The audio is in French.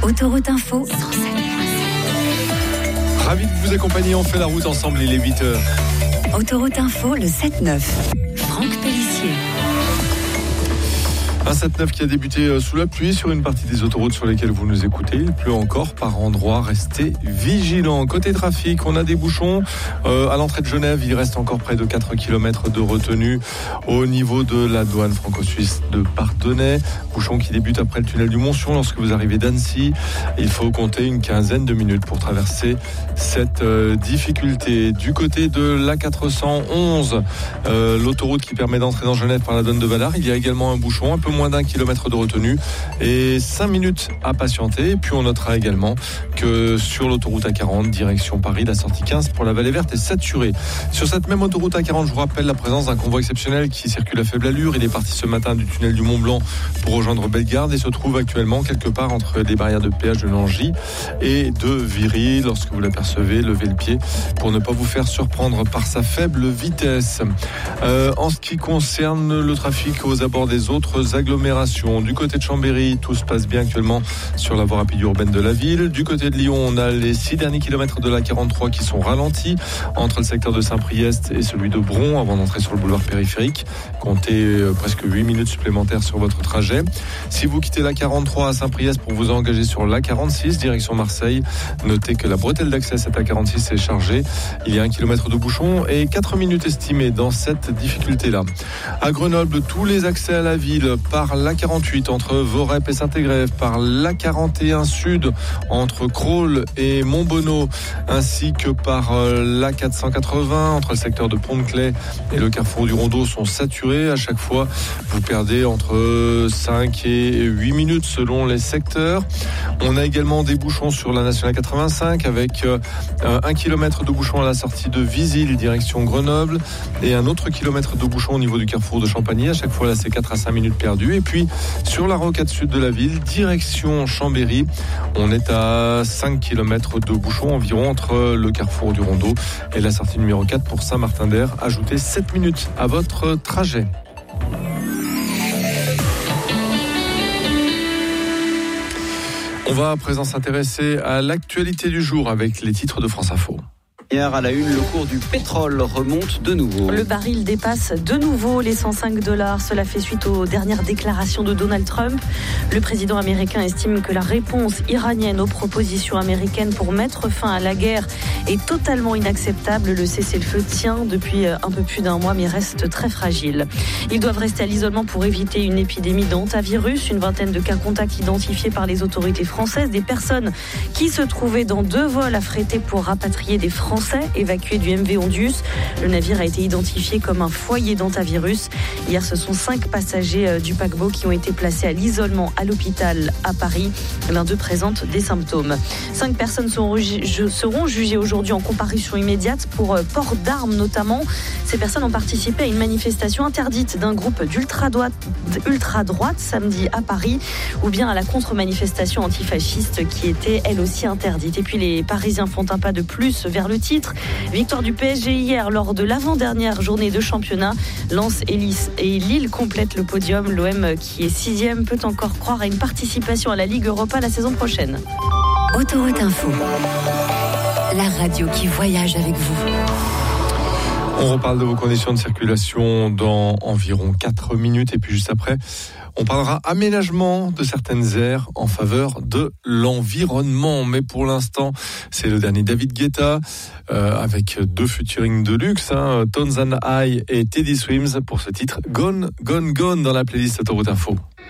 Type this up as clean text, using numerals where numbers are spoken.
Autoroute Info. Ravi de vous accompagner, on fait la route ensemble, il est 8h. Autoroute Info, le 7-9. Franck Pellissier. Un 7-9 qui a débuté sous la pluie sur une partie des autoroutes sur lesquelles vous nous écoutez. Il pleut encore par endroits, restez vigilants. Côté trafic, on a des bouchons. À l'entrée de Genève, il reste encore près de 4 km de retenue au niveau de la douane franco-suisse de Parthenay. Bouchon qui débute après le tunnel du Monsion lorsque vous arrivez d'Annecy. Il faut compter une quinzaine de minutes pour traverser cette difficulté. Du côté de l'A411, l'autoroute qui permet d'entrer dans Genève par la douane de Vallard, il y a également un bouchon, un peu moins d'1 kilomètre de retenue et 5 minutes à patienter. Et puis on notera également que sur l'autoroute A40 direction Paris, la sortie 15 pour la Vallée Verte est saturée. Sur cette même autoroute A40, je vous rappelle la présence d'un convoi exceptionnel qui circule à faible allure. Il est parti ce matin du tunnel du Mont-Blanc pour rejoindre Bellegarde et se trouve actuellement quelque part entre les barrières de péage de Langy et de Viry. Lorsque vous l'apercevez, levez le pied pour ne pas vous faire surprendre par sa faible vitesse. En ce qui concerne le trafic aux abords des autres agglomérations, du côté de Chambéry, tout se passe bien actuellement sur la voie rapide urbaine de la ville. Du côté de Lyon, on a les 6 derniers kilomètres de la 43 qui sont ralentis entre le secteur de Saint-Priest et celui de Bron avant d'entrer sur le boulevard périphérique. Comptez presque 8 minutes supplémentaires sur votre trajet. Si vous quittez la 43 à Saint-Priest pour vous engager sur la 46 direction Marseille, notez que la bretelle d'accès à cette A46 est chargée. Il y a 1 kilomètre de bouchon et 4 minutes estimées dans cette difficulté-là. À Grenoble, tous les accès à la ville par la 48 entre Vorep et Saint-Égrève, par la 41 sud entre Crolles et Montbonneau, ainsi que par la 480 entre le secteur de Pont-de-Claix et le carrefour du Rondeau sont saturés. À chaque fois, vous perdez entre 5 et 8 minutes selon les secteurs. On a également des bouchons sur la nationale 85 avec 1 kilomètre de bouchon à la sortie de Visil direction Grenoble et un autre kilomètre de bouchon au niveau du carrefour de Champagny. À chaque fois, là, c'est 4 à 5 minutes perdues. Et puis, sur la rocade sud de la ville, direction Chambéry, on est à 5 km de bouchon environ entre le carrefour du Rondeau et la sortie numéro 4 pour Saint-Martin-d'Air. Ajoutez 7 minutes à votre trajet. On va à présent s'intéresser à l'actualité du jour avec les titres de France Info. Hier, à la une, le cours du pétrole remonte de nouveau. Le baril dépasse de nouveau les $105. Cela fait suite aux dernières déclarations de Donald Trump. Le président américain estime que la réponse iranienne aux propositions américaines pour mettre fin à la guerre est totalement inacceptable. Le cessez-le-feu tient depuis un peu plus d'1 mois, mais reste très fragile. Ils doivent rester à l'isolement pour éviter une épidémie d'hantavirus. Une vingtaine de cas contacts identifiés par les autorités françaises. Des personnes qui se trouvaient dans 2 vols affrétés pour rapatrier des Français évacués du MV Ondius. Le navire a été identifié comme un foyer d'hantavirus. Hier, ce sont 5 passagers du paquebot qui ont été placés à l'isolement à l'hôpital à Paris. L'un d'eux présente des symptômes. 5 personnes seront jugées aujourd'hui en comparution immédiate pour port d'armes notamment. Ces personnes ont participé à une manifestation interdite d'un groupe d'ultra-droite samedi à Paris, ou bien à la contre-manifestation antifasciste qui était elle aussi interdite. Et puis les Parisiens font un pas de plus vers le titre. Victoire du PSG hier lors de l'avant-dernière journée de championnat. Lens et Lille complètent le podium. L'OM qui est 6e peut encore croire à une participation à la Ligue Europa la saison prochaine. Autoroute Info. La radio qui voyage avec vous. On reparle de vos conditions de circulation dans environ 4 minutes et puis juste après, on parlera aménagement de certaines aires en faveur de l'environnement. Mais pour l'instant, c'est le dernier David Guetta avec 2 featuring de luxe, Tones and I et Teddy Swims pour ce titre Gone, Gone, Gone dans la playlist Autoroute Info.